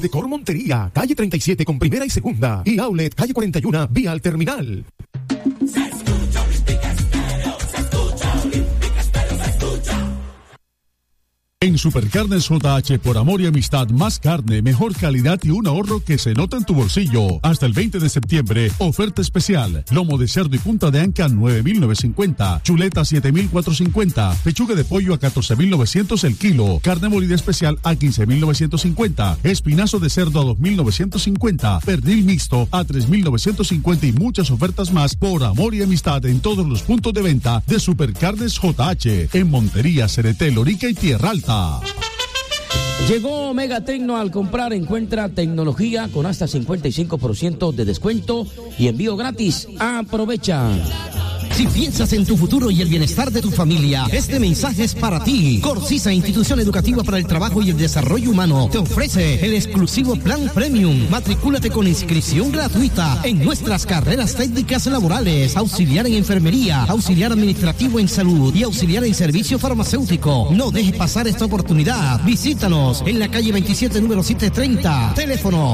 Torres Decor Montería, calle 37 con primera y segunda. Y Outlet, calle 41, vía al terminal. Se escucha Olímpica Estéreo, se escucha Olímpica Estéreo, se escucha. En Supercarnes JH, por amor y amistad, más carne, mejor calidad y un ahorro que se nota en tu bolsillo. Hasta el 20 de septiembre, oferta especial. Lomo de cerdo y punta de anca, 9,950. Chuleta, 7,450. Pechuga de pollo a 14,900 el kilo. Carne molida especial a 15,950. Espinazo de cerdo a 2,950. Pernil mixto a 3,950 y muchas ofertas más por amor y amistad en todos los puntos de venta de Supercarnes JH. En Montería, Cereté, Lorica y Tierra Alta. Llegó Megatecno. Al comprar encuentra tecnología con hasta 55% de descuento y envío gratis. Aprovecha. Si piensas en tu futuro y el bienestar de tu familia, este mensaje es para ti. Corsisa, institución educativa para el trabajo y el desarrollo humano, te ofrece el exclusivo Plan Premium. Matricúlate con inscripción gratuita en nuestras carreras técnicas laborales: auxiliar en enfermería, auxiliar administrativo en salud y auxiliar en servicio farmacéutico. No dejes pasar esta oportunidad. Visítanos en la calle 27, número 730. Teléfono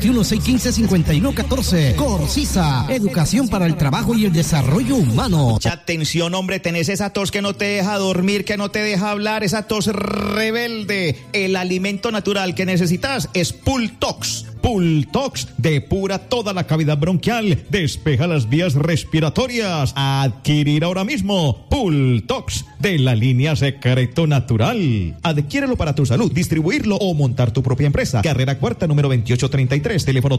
321-615-5114. Corsisa, educación para el trabajo y el desarrollo humano. Mucha atención, hombre, tenés esa tos que no te deja dormir, que no te deja hablar, esa tos rebelde. El alimento natural que necesitas es Pultox. Pultox depura toda la cavidad bronquial, despeja las vías respiratorias. A adquirir ahora mismo Pultox de la línea Secreto Natural. Adquiérelo para tu salud, distribuirlo o montar tu propia empresa. Carrera Cuarta, número 2833, teléfono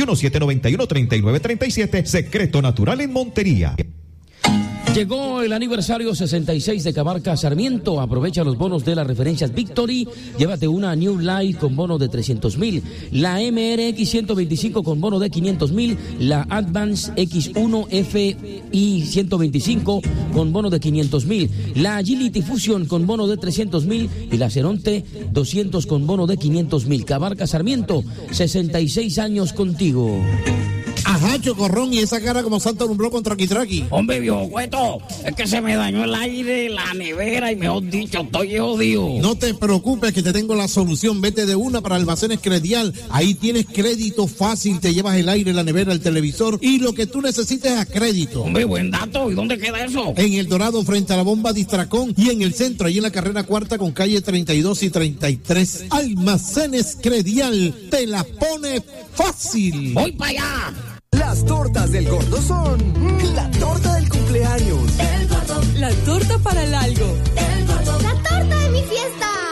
321-791-3937, Secreto Natural en Montería. Llegó el aniversario 66 de Camarca Sarmiento. Aprovecha los bonos de las referencias Victory. Llévate una New Light con bono de 300,000, la MRX 125 con bono de 500,000, la Advance X1 FI 125 con bono de 500,000, la Agility Fusion con bono de 300,000 y la Ceronte 200 con bono de 500,000. Camarca Sarmiento, 66 años contigo. Ajá, Chocorrón, y esa cara como Santa alumbró con Traqui. Hombre, viejo cueto, es que se me dañó el aire, la nevera y mejor dicho, estoy jodido. No te preocupes que te tengo la solución. Vete de una para Almacenes Credial. Ahí tienes crédito fácil, te llevas el aire, la nevera, el televisor y lo que tú necesites a crédito. Hombre, buen dato. ¿Y dónde queda eso? En El Dorado, frente a la bomba Distracón, y en el centro, ahí en la carrera Cuarta con calle 32 y 33. Almacenes Credial, te la pone fácil. ¡Voy para allá! Las tortas del gordo son la torta del cumpleaños, el gordo, la torta para el algo,